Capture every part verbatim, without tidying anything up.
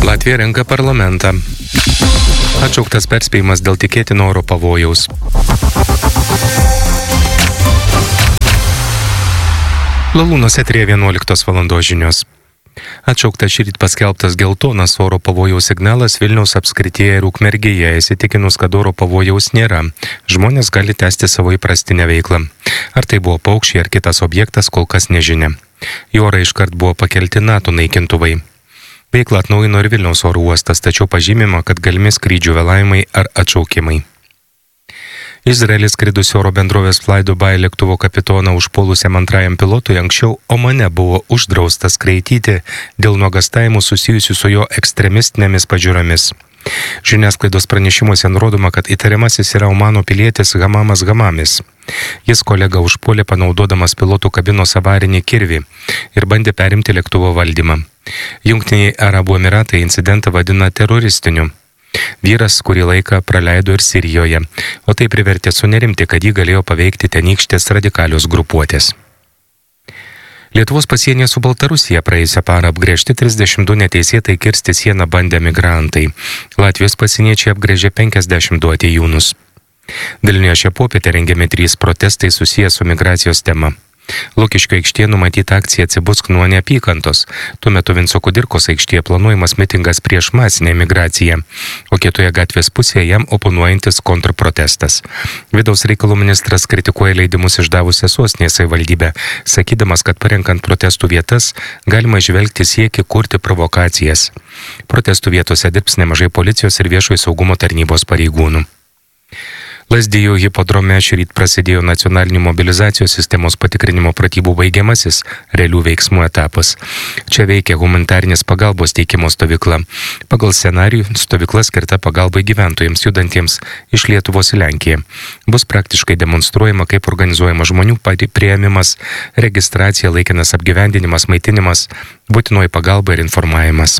Latvija renka parlamentą. Atšauktas perspėjimas dėl tikėtino oro pavojaus. Lalūnos eteryje vienuoliktos valandos žinios. Atšauktas šįryt paskelbtas geltonas oro pavojaus signalas Vilniaus apskrityje ir Ukmergėje, įsitikinus, kad oro pavojaus nėra. Žmonės gali tęsti savo įprastinę veiklą. Ar tai buvo paukščiai ar kitas objektas, kol kas nežinia. Į orą iškart buvo pakelti NATO naikintuvai. Veiklą atnaujino ir Vilniaus oro uostas, tačiau pažymima, kad galimi skrydžių vėlavimai ar atšaukimai. Izraelis skridusi oro bendrovės Fly Dubai lėktuvo kapitoną užpuolusiam antrajam pilotui anksčiau Omane buvo uždrausta skraidyti dėl nuogąstavimų susijusių su jo ekstremistinėmis pažiūromis. Žiniasklaidos pranešimuose nurodoma, kad įtariamasis yra Omano pilietis Hamamas Hamamis. Jis kolegą užpuolė panaudodamas pilotų kabinos avarinį kirvį ir bandė perimti lėktuvo valdymą. Jungtiniai Arabų Emiratai incidentą vadina teroristiniu. Vyras kurį laiką praleido ir Sirijoje, o tai privertė sunerimti, kad jį galėjo paveikti tenykštės radikalios grupuotės. Lietuvos pasienyje su Baltarusija praėjusią parą apgręžti trisdešimt du neteisėtai kirsti sieną bandę migrantai. Latvijos pasieniečiai apgręžė penkiasdešimt du atėjūnus. Vilniuje šią popietę rengiami trys protestai susiję su migracijos tema. Lukiškių aikštėje numatyta akcija Atsibusk nuo neapykantos. Tuo metu Vinco Kudirkos aikštėje planuojamas mitingas prieš masinę migraciją, o kitoje gatvės pusėje jam oponuojantis kontrprotestas. Vidaus reikalų ministras kritikuoja leidimus išdavusią sostinės savivaldybę, sakydamas, kad parenkant protestų vietas galima žvelgti siekį kurti provokacijas. Protestų vietose dirbs nemažai policijos ir viešojo saugumo tarnybos pareigūnų. Lazdijų hipodrome šįryt prasidėjo nacionalinių mobilizacijos sistemos patikrinimo pratybų baigiamasis realių veiksmų etapas. Čia veikia humanitarinės pagalbos teikimo stovykla. Pagal scenarijų stovykla skirta pagalbai gyventojams judantiems iš Lietuvos į Lenkiją. Bus praktiškai demonstruojama, kaip organizuojama žmonių priėmimas, registracija, laikinas apgyvendinimas, maitinimas, būtinoji pagalba ir informavimas.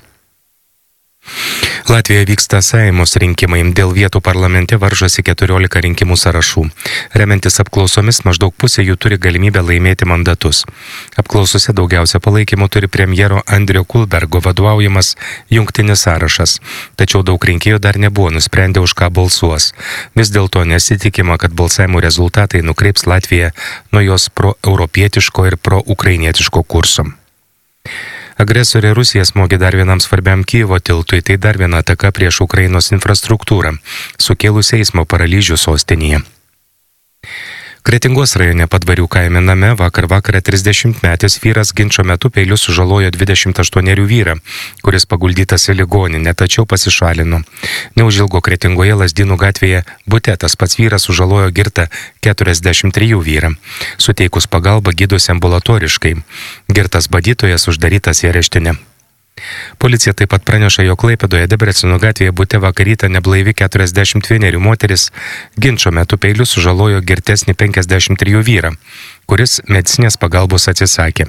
Latvijoje vyksta Saeimos rinkimai. Dėl vietų parlamente varžosi keturiolika rinkimų sąrašų. Remiantis apklausomis, maždaug pusė jų turi galimybę laimėti mandatus. Apklausose daugiausia palaikymo turi premjero Andrio Kulbergo vadovaujamas jungtinis sąrašas. Tačiau daug rinkėjų dar nebuvo nusprendę, už ką balsuos. Vis dėlto nesitikima, kad balsavimo rezultatai nukreips Latviją nuo jos pro-europietiško ir pro-ukrainietiško kurso. Agresorė Rusija smogė dar vienam svarbiam Kijevo tiltui, tai dar viena ataka prieš Ukrainos infrastruktūrą, sukėlusi eismo paralyžių sostinėje. Kretingos rajone Padvarių kaime name vakar vakarą trisdešimtmetis vyras ginčo metu peiliu sužalojo dvidešimt aštuonerių vyrą, kuris paguldytas į ligoninę, tačiau pasišalino. Neužilgo Kretingoje Lazdynų gatvėje bute tas pats vyras sužalojo girtą keturiasdešimt trijų vyrą. Suteikus pagalbą gydosi ambulatoriškai. Girtas badytojas uždarytas į areštinę. Policija taip pat praneša, jog Klaipėdoje Debreceno gatvėje bute vakarytą neblaivi keturiasdešimt vienerių moteris ginčo metu peiliu sužalojo girtesnį penkiasdešimt trijų vyrą, kuris medicinės pagalbos atsisakė.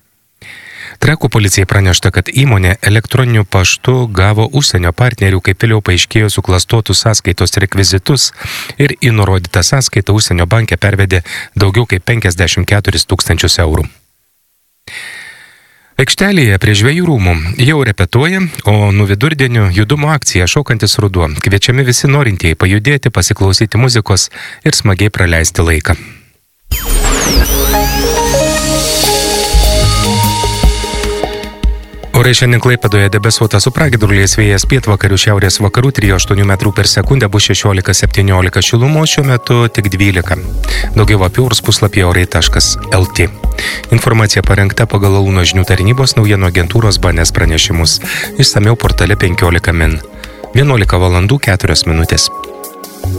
Trakų policijai pranešta, kad įmonė elektroniniu paštu gavo užsienio partnerių, kaip vėliau paaiškėjo, suklastotus sąskaitos rekvizitus ir į nurodytą sąskaitą užsienio banke pervedė daugiau kaip penkiasdešimt keturis tūkstančius eurų. Aikštelėje prie Žvejų rūmų jau repetuoja, o nuo vidurdienio judumo akcija Šokantis ruduo. Kviečiami visi norintieji pajudėti, pasiklausyti muzikos ir smagiai praleisti laiką. Orai šiandien Klaipėdoje debesuota su pragiedruliais, vėjas pietvakarių šiaurės vakarų trijų aštuonių metrų per sekundę, bus šešiolika septyniolika šilumos, šiuo metu tik dvylika. Daugiau apie orus puslapyje orai taškas el tė. Informacija parengta pagal Lalūno žinių tarnybos naujienų agentūros B N S pranešimus. Išsamiau portale penkiolika min. vienuolika valandų keturios minutės.